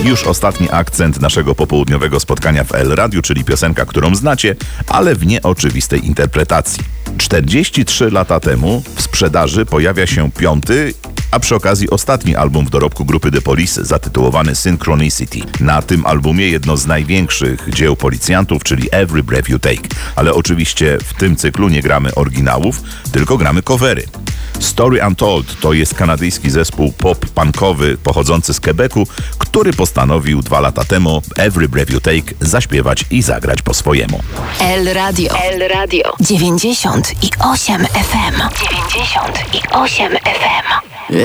Już ostatni akcent naszego popołudniowego spotkania w El Radiu, czyli piosenka, którą znacie, ale w nieoczywistej interpretacji. 43 lata temu w sprzedaży pojawia się piąty, a przy okazji ostatni album w dorobku grupy The Police, zatytułowany Synchronicity. Na tym albumie jedno z największych dzieł policjantów, czyli Every Breath You Take. Ale oczywiście w tym cyklu nie gramy oryginałów, tylko gramy covery. Story Untold to jest kanadyjski zespół pop-punkowy pochodzący z Quebecu, który postanowił 2 lata temu Every Breath You Take zaśpiewać i zagrać po swojemu. El Radio. 98 FM. 98 FM.